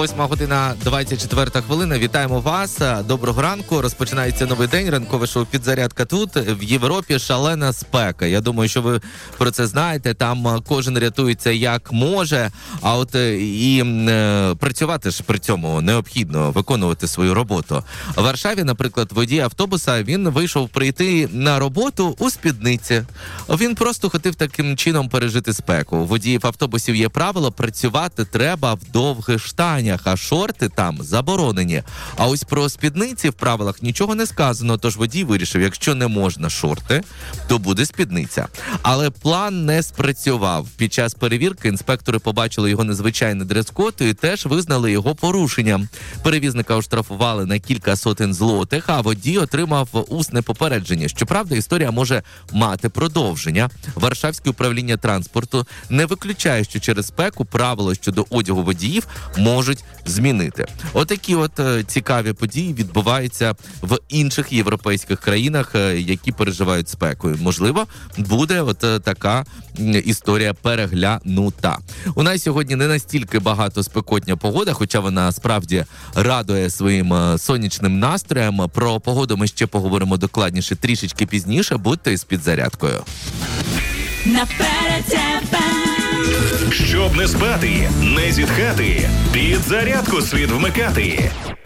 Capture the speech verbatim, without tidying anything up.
Восьма година, двадцять четверта хвилина. Вітаємо вас. Доброго ранку. Розпочинається новий день. Ранкове шоу «Підзарядка» тут. В Європі шалена спека. Я думаю, що ви про це знаєте. Там кожен рятується як може. А от і е, працювати ж при цьому необхідно, виконувати свою роботу. В Варшаві, наприклад, водій автобуса, він вийшов прийти на роботу у спідниці. Він просто хотів таким чином пережити спеку. У водіїв автобусів є правило: працювати треба в довгих штанях, а шорти там заборонені. А ось про спідниці в правилах нічого не сказано, тож водій вирішив, якщо не можна шорти, то буде спідниця. Але план не спрацював. Під час перевірки інспектори побачили його незвичайний дрес-код і теж визнали його порушенням. Перевізника оштрафували на кілька сотень злотих, а водій отримав усне попередження. Щоправда, історія може мати продовження. Варшавське управління транспорту не виключає, що через спеку правила щодо одягу водіїв можуть змінити. Отакі от е, цікаві події відбуваються в інших європейських країнах, е, які переживають спекою. Можливо, буде от е, така е, історія переглянута. У нас сьогодні не настільки багато спекотня погода, хоча вона справді радує своїм е, сонячним настроєм. Про погоду ми ще поговоримо докладніше трішечки пізніше. Будьте з підзарядкою. Наперед тебе. Щоб не спати, не зітхати, підзарядку слід вмикати.